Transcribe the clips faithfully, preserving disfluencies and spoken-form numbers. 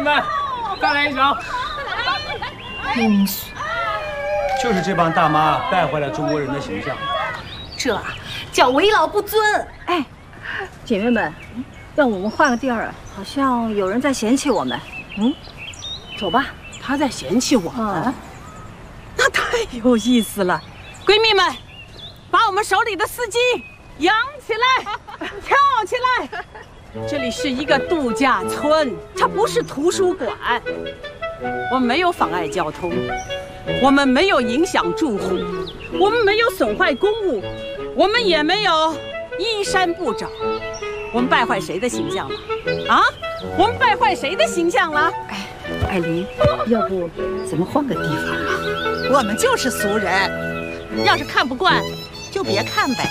们，再来一首。 嗯， 就是这帮大妈败坏了中国人的形象。 这叫为老不尊。哎，姐妹们，让我们换个地儿，好像有人在嫌弃我们。嗯，走吧。 他在嫌弃我们， 嗯、 那太有意思了。闺蜜们，把我们手里的司机扬起来，跳起来。这里是一个度假村，它不是图书馆。我们没有妨碍交通，我们没有影响住户，我们没有损坏公物，我们也没有依山不找。我们败坏谁的形象了？啊？我们败坏谁的形象了？ 哎，艾琳，要不咱们换个地方吧？ 我们就是俗人，要是看不惯，就别看呗。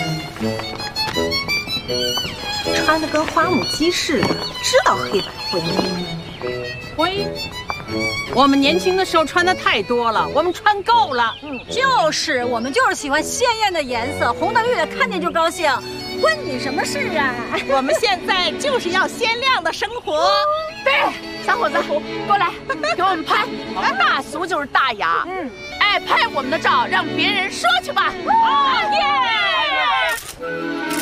穿的跟花母鸡似的，知道黑白灰。 灰，我们年轻的时候穿的太多了，我们穿够了。 嗯，就是我们就是喜欢鲜艳的颜色，红的绿的，看见就高兴，关你什么事啊？ 我们现在就是要鲜亮的生活。 对，小伙子，过来，给我们拍。大俗就是大雅。嗯，哎，拍我们的照，让别人说去吧。啊耶！